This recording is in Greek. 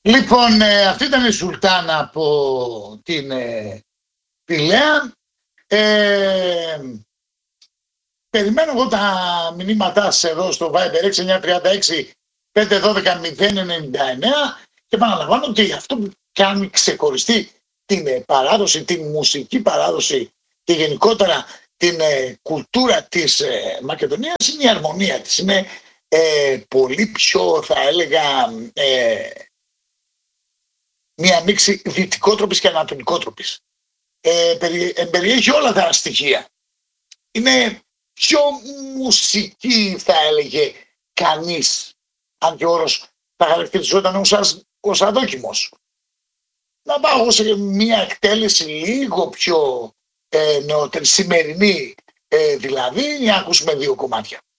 Λοιπόν, αυτή ήταν η Σουλτάνα από την Πηλαία. Περιμένω εγώ τα μηνύματά σας εδώ στο Viber 6936 512 099 και επαναλαμβάνω ότι αυτό που κάνει ξεχωριστή την παράδοση, την μουσική παράδοση και γενικότερα την κουλτούρα της Μακεδονίας είναι η αρμονία της. Είναι πολύ πιο, θα έλεγα, μια μίξη δυτικότροπης και ανατολικότροπης. Περιέχει όλα τα στοιχεία. Είναι πιο μουσική, θα έλεγε κανείς, αν και ο όρος θα χαρακτηριζόταν ως αδόκιμος. Να πάω σε μια εκτέλεση λίγο πιο νεότερη, σημερινή δηλαδή, για να ακούσουμε δύο κομμάτια.